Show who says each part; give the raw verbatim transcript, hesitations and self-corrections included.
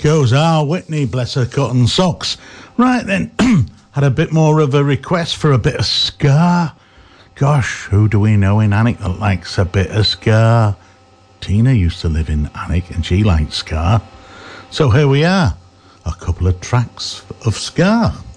Speaker 1: goes our Whitney, bless her cotton socks. Right then, had a bit more of a request for a bit of ska. Gosh, who do we know in Alnwick that likes a bit of ska? Tina used to live in Alnwick and she liked ska. So here we are, a couple of tracks of ska.